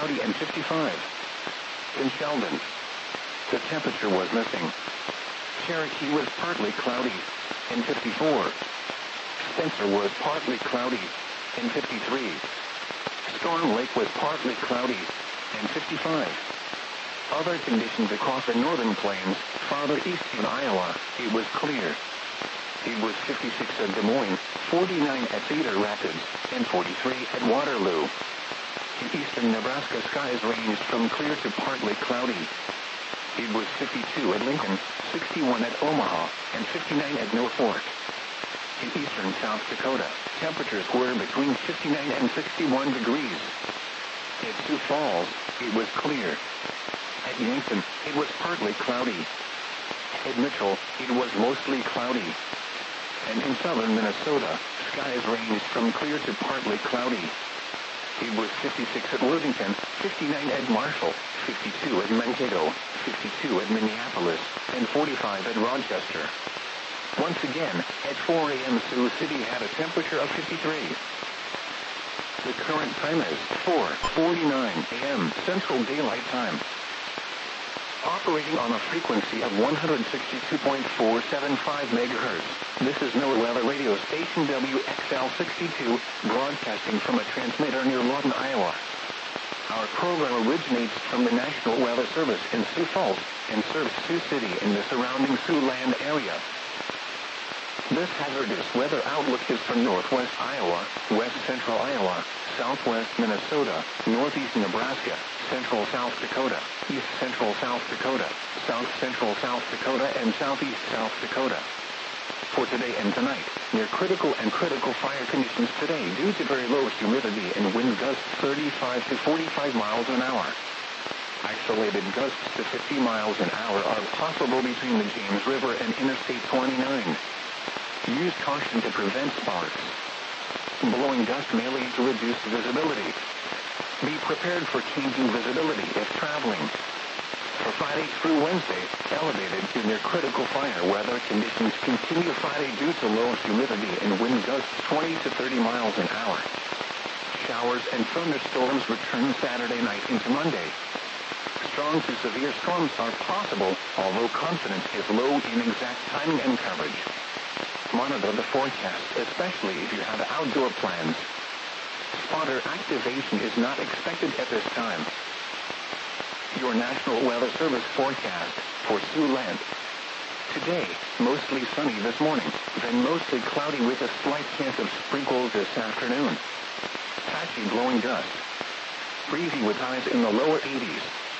cloudy and 55. In Sheldon, the temperature was missing. Cherokee was partly cloudy and 54. Spencer was partly cloudy and 53. Storm Lake was partly cloudy and 55. Other conditions across the northern plains, farther east in Iowa, it was clear. It was 56 at Des Moines, 49 at Cedar Rapids, and 43 at Waterloo. In eastern Nebraska, skies ranged from clear to partly cloudy. It was 52 at Lincoln, 61 at Omaha, and 59 at Norfolk. In eastern South Dakota, temperatures were between 59 and 61 degrees. At Sioux Falls, it was clear. At Yankton, it was partly cloudy. At Mitchell, it was mostly cloudy. And in southern Minnesota, skies ranged from clear to partly cloudy. It was 56 at Worthington, 59 at Marshall, 52 at Mankato, 52 at Minneapolis, and 45 at Rochester. Once again, at 4 a.m. Sioux City had a temperature of 53. The current time is 4:49 a.m. Central Daylight Time. Operating on a frequency of 162.475 megahertz, this is NOAA Weather Radio Station WXL62, broadcasting from a transmitter near Lawton, Iowa. Our program originates from the National Weather Service in Sioux Falls and serves Sioux City and the surrounding Siouxland area. This hazardous weather outlook is for northwest Iowa, west central Iowa, southwest Minnesota, northeast Nebraska, central South Dakota, east central South Dakota, south central South Dakota, and southeast South Dakota. For today and tonight, near critical and critical fire conditions today due to very low humidity and wind gusts 35 to 45 miles an hour. Isolated gusts to 50 miles an hour are possible between the James River and Interstate 29. Use caution to prevent sparks. Blowing dust may lead to reduced visibility. Be prepared for changing visibility if traveling. For Friday through Wednesday, elevated to near critical fire weather conditions continue Friday due to low humidity and wind gusts 20 to 30 miles an hour. Showers and thunderstorms return Saturday night into Monday. Strong to severe storms are possible, although confidence is low in exact timing and coverage. Monitor the forecast, especially if you have outdoor plans. Spotter activation is not expected at this time. Your National Weather Service forecast for Siouxland. Today, mostly sunny this morning, then mostly cloudy with a slight chance of sprinkles this afternoon. Patchy blowing dust. Breezy with highs in the lower 80s.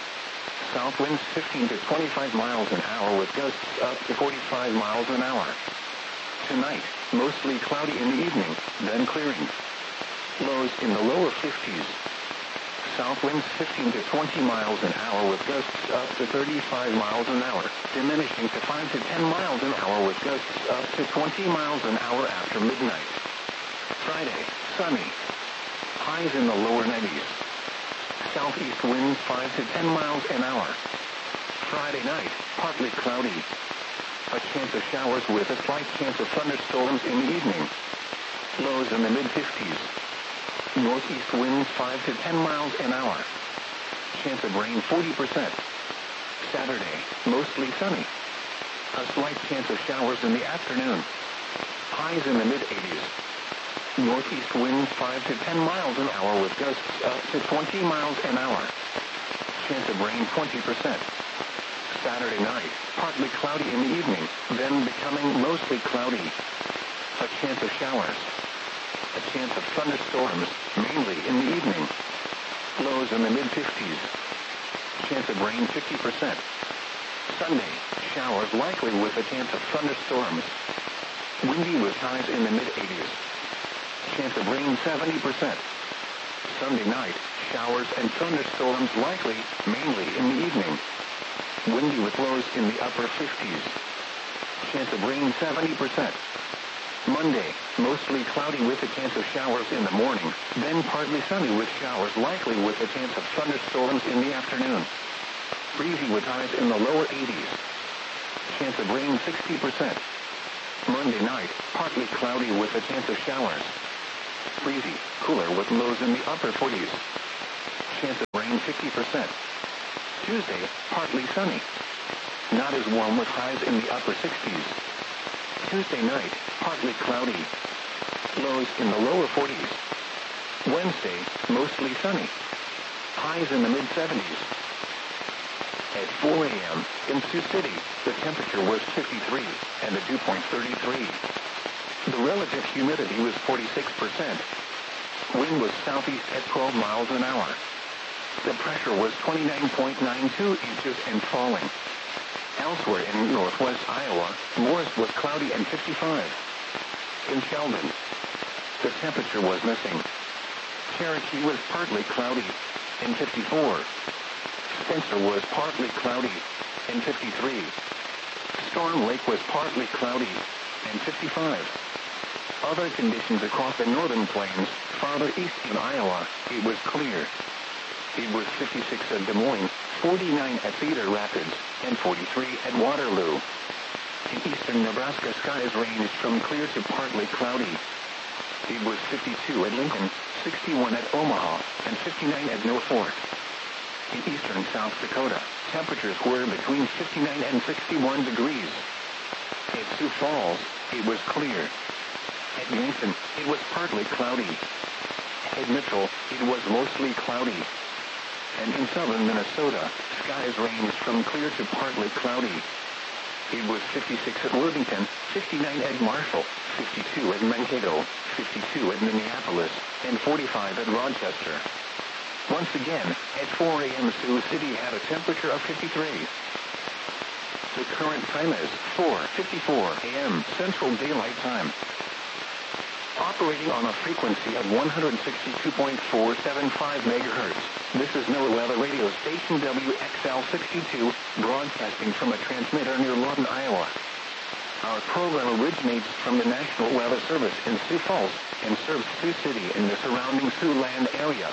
South winds 15 to 25 miles an hour with gusts up to 45 miles an hour. Tonight, mostly cloudy in the evening, then clearing. Lows in the lower 50s. South winds 15 to 20 miles an hour with gusts up to 35 miles an hour, diminishing to 5 to 10 miles an hour with gusts up to 20 miles an hour after midnight. Friday, sunny. Highs in the lower 90s. Southeast winds 5 to 10 miles an hour. Friday night, partly cloudy. A chance of showers with a slight chance of thunderstorms in the evening. Lows in the mid-50s. Northeast winds 5 to 10 miles an hour. Chance of rain 40%. Saturday, mostly sunny. A slight chance of showers in the afternoon. Highs in the mid-80s. Northeast winds 5 to 10 miles an hour with gusts up to 20 miles an hour. Chance of rain 20%. Saturday night, partly cloudy in the evening, then becoming mostly cloudy. A chance of showers. A chance of thunderstorms, mainly in the evening. Lows in the mid-50s. Chance of rain 50%. Sunday, showers likely with a chance of thunderstorms. Windy with highs in the mid-80s. Chance of rain 70%. Sunday night, showers and thunderstorms likely, mainly in the evening. Windy with lows in the upper 50s. Chance of rain 70%. Monday, mostly cloudy with a chance of showers in the morning, then partly sunny with showers likely with a chance of thunderstorms in the afternoon. Breezy with highs in the lower 80s. Chance of rain 60%. Monday night, partly cloudy with a chance of showers. Breezy, cooler with lows in the upper 40s. Chance of rain 50%. Tuesday, partly sunny. Not as warm with highs in the upper 60s. Tuesday night, partly cloudy. Lows in the lower 40s. Wednesday, mostly sunny. Highs in the mid-70s. At 4 a.m., in Sioux City, the temperature was 53, and the dew point 33. The relative humidity was 46%. Wind was southeast at 12 miles an hour. The pressure was 29.92 inches and falling. Elsewhere in northwest Iowa, Morris was cloudy and 55. In Sheldon, the temperature was missing. Cherokee was partly cloudy and 54. Spencer was partly cloudy and 53. Storm Lake was partly cloudy and 55. Other conditions across the northern plains, farther east in Iowa, it was clear. It was 56 at Des Moines, 49 at Cedar Rapids, and 43 at Waterloo. In eastern Nebraska, skies ranged from clear to partly cloudy. It was 52 at Lincoln, 61 at Omaha, and 59 at Mill Fork. In eastern South Dakota, temperatures were between 59 and 61 degrees. At Sioux Falls, it was clear. At Yankton, it was partly cloudy. At Mitchell, it was mostly cloudy. And in southern Minnesota, skies ranged from clear to partly cloudy. It was 56 at Worthington, 59 at Marshall, 52 at Mankato, 52 at Minneapolis, and 45 at Rochester. Once again, at 4 a.m. Sioux City had a temperature of 53. The current time is 4:54 a.m. Central Daylight Time. Operating on a frequency of 162.475 megahertz, this is NOAA Weather Radio Station WXL62, broadcasting from a transmitter near Lawton, Iowa. Our program originates from the National Weather Service in Sioux Falls and serves Sioux City and the surrounding Siouxland area.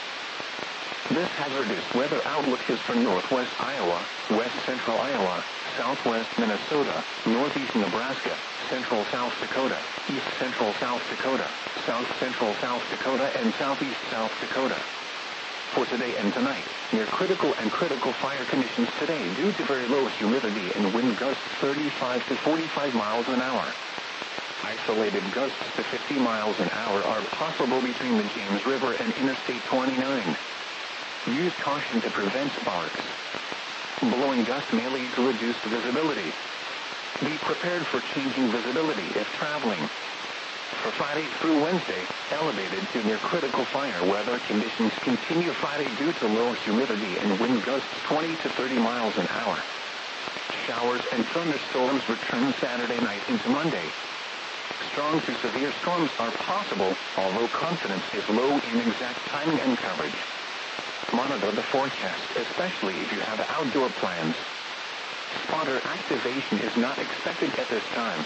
This hazardous weather outlook is for northwest Iowa, west central Iowa, southwest Minnesota, northeast Nebraska, central South Dakota, east central South Dakota, south central South Dakota, and southeast South Dakota. For today and tonight, near critical and critical fire conditions today due to very low humidity and wind gusts 35 to 45 miles an hour. Isolated gusts to 50 miles an hour are possible between the James River and Interstate 29. Use caution to prevent sparks. Blowing gusts may lead to reduced visibility. Be prepared for changing visibility if traveling. For Friday through Wednesday, elevated to near critical fire weather conditions continue Friday due to low humidity and wind gusts 20 to 30 miles an hour. Showers and thunderstorms return Saturday night into Monday. Strong to severe storms are possible, although confidence is low in exact timing and coverage. Monitor the forecast, especially if you have outdoor plans. Spotter activation is not expected at this time.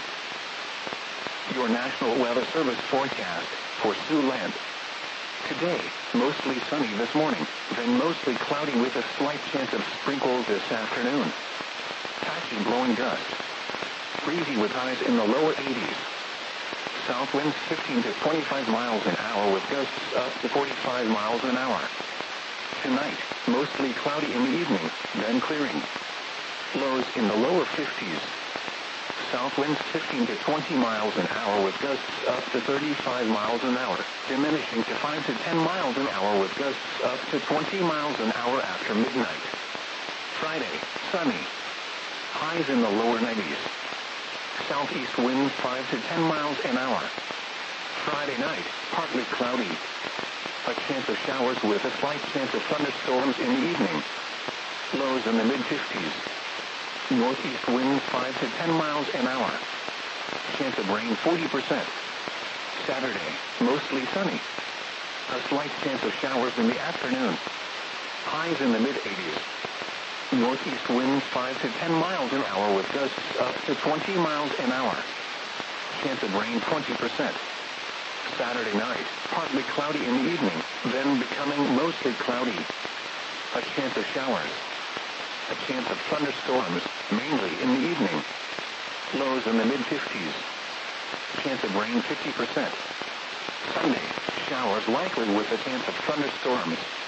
Your National Weather Service forecast for Siouxland. Today, mostly sunny this morning, then mostly cloudy with a slight chance of sprinkles this afternoon. Patchy blowing gusts. Breezy with highs in the lower 80s. South winds 15 to 25 miles an hour with gusts up to 45 miles an hour. Tonight, mostly cloudy in the evening, then clearing. Lows in the lower 50s. South winds 15 to 20 miles an hour with gusts up to 35 miles an hour, diminishing to 5 to 10 miles an hour with gusts up to 20 miles an hour after midnight. Friday, sunny. Highs in the lower 90s. Southeast winds 5 to 10 miles an hour. Friday night, partly cloudy. A chance of showers with a slight chance of thunderstorms in the evening. Lows in the mid-50s. Northeast winds 5 to 10 miles an hour. Chance of rain 40%. Saturday, mostly sunny. A slight chance of showers in the afternoon. Highs in the mid-80s. Northeast winds 5 to 10 miles an hour with gusts up to 20 miles an hour. Chance of rain 20%. Saturday night, partly cloudy in the evening, then becoming mostly cloudy. A chance of showers. A chance of thunderstorms, mainly in the evening. Lows in the mid-50s. Chance of rain 50%. Sunday, showers likely with a chance of thunderstorms.